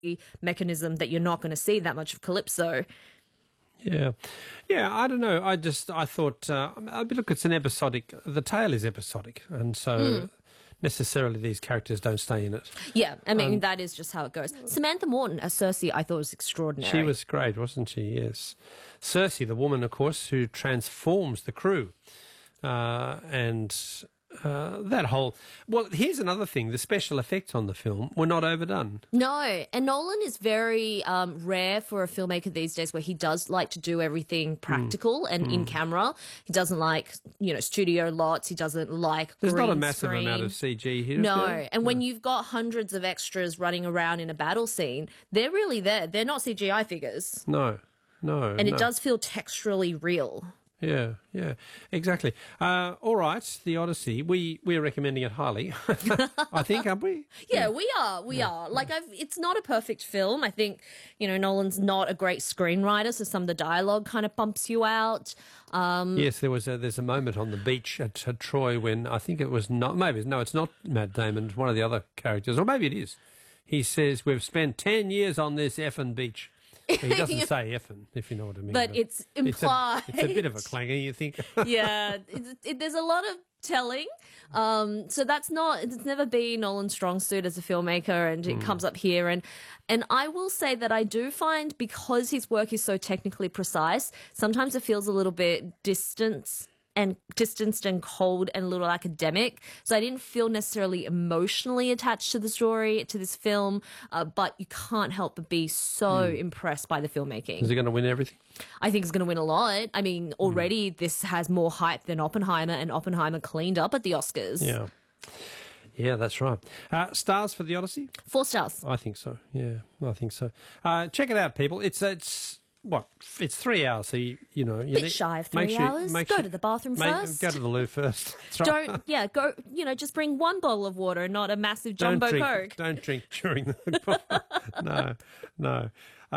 mechanism that you're not going to see that much of Calypso. Yeah. Yeah, I don't know. I thought, look, it's an episodic, the tale is episodic, and so necessarily these characters don't stay in it. Yeah, I mean, that is just how it goes. Samantha Morton as Cersei, I thought was extraordinary. She was great, wasn't she? Yes. Cersei, the woman, of course, who transforms the crew. That whole... Well, here's another thing. The special effects on the film were not overdone. No, and Nolan is very rare for a filmmaker these days where he does like to do everything practical and in camera. He doesn't like, studio lots. He doesn't like There's green not a massive screen. amount of CG here. No, and when you've got hundreds of extras running around in a battle scene, they're really there. They're not CGI figures. No. And it does feel texturally real. Yeah, exactly. All right, The Odyssey. We're recommending it highly. I think, aren't we? Yeah, we are. We are. Like, it's not a perfect film. I think, Nolan's not a great screenwriter, so some of the dialogue kind of bumps you out. Yes, there's a moment on the beach at Troy when I think it was it's not Matt Damon, it's one of the other characters, or maybe it is. He says, "We've spent 10 years on this effing beach." He doesn't say effing, if you know what I mean. But it's implied. It's a bit of a clanger, you think. Yeah, there's a lot of telling. So it's never been Nolan's strong suit as a filmmaker, and it comes up here. And I will say that I do find, because his work is so technically precise, sometimes it feels a little bit distanced and cold and a little academic. So I didn't feel necessarily emotionally attached to the story, to this film, but you can't help but be so impressed by the filmmaking. Is he going to win everything? I think it's going to win a lot. I mean, already this has more hype than Oppenheimer, and Oppenheimer cleaned up at the Oscars. Yeah, that's right. Stars for The Odyssey? 4 stars. I think so. Yeah, I think so. Check it out, people. It's 3 hours, so you Bit shy of 3 hours. Go to the bathroom first. Go to the loo first. Right. Go, just bring one bottle of water and not a massive jumbo Coke. Don't drink during the... No.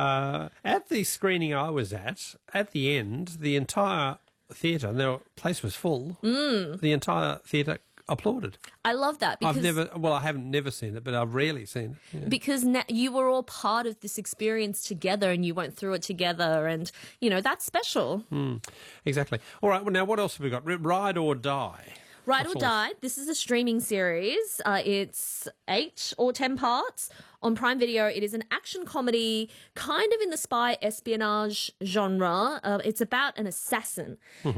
At the screening I was at the end, the entire theatre, the place was full, the entire theatre applauded. I love that because I haven't never seen it, but I've rarely seen it. Yeah. Because you were all part of this experience together, and you went through it together, and that's special. Exactly. All right. Well, now what else have we got? Ride or Die. Ride or Die. This is a streaming series. It's 8 or 10 parts on Prime Video. It is an action comedy, kind of in the spy espionage genre. It's about an assassin,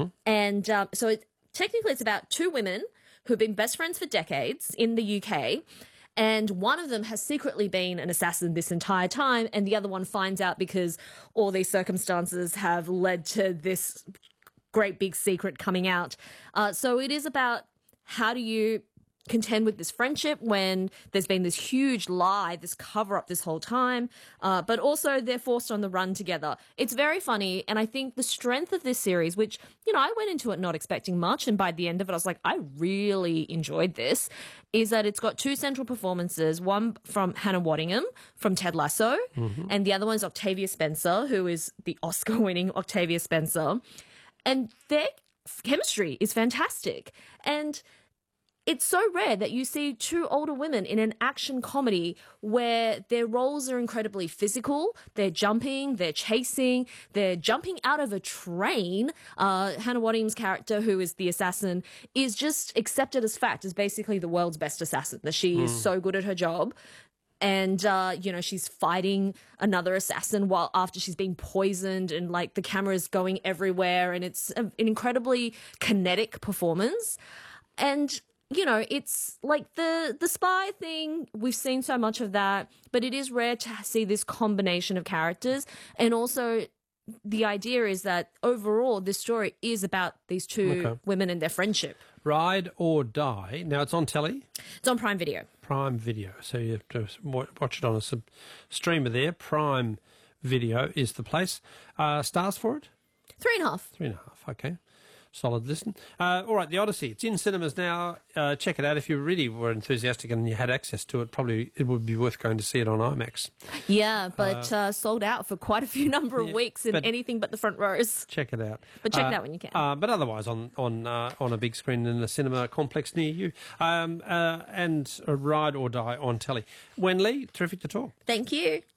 and technically it's about 2 women who've been best friends for decades in the UK, and one of them has secretly been an assassin this entire time, and the other one finds out because all these circumstances have led to this great big secret coming out. So it is about how do you contend with this friendship when there's been this huge lie, this cover-up this whole time, but also they're forced on the run together. It's very funny, and I think the strength of this series, which, I went into it not expecting much, and by the end of it I was like, I really enjoyed this, is that it's got 2 central performances, one from Hannah Waddingham from Ted Lasso, and the other one is Octavia Spencer, who is the Oscar-winning Octavia Spencer, and their chemistry is fantastic. And it's so rare that you see 2 older women in an action comedy where their roles are incredibly physical. They're jumping, they're chasing, they're jumping out of a train. Hannah Waddingham's character, who is the assassin, is just accepted as fact as basically the world's best assassin, that she is so good at her job. And, she's fighting another assassin after she's been poisoned, and the camera's going everywhere, and it's an incredibly kinetic performance. And it's like the spy thing. We've seen so much of that, but it is rare to see this combination of characters. And also the idea is that overall this story is about these 2 women and their friendship. Ride or Die. Now it's on telly? It's on Prime Video. Prime Video. So you have to watch it on a streamer there. Prime Video is the place. Stars for it? 3.5. 3.5, okay. Solid listen. All right, The Odyssey. It's in cinemas now. Check it out. If you really were enthusiastic and you had access to it, probably it would be worth going to see it on IMAX. Yeah, but sold out for quite a few number of weeks in anything but the front rows. Check it out. But check it out when you can. But otherwise, on a big screen in a cinema complex near you. And Ride or Die on telly. Wen Lee, terrific to talk. Thank you.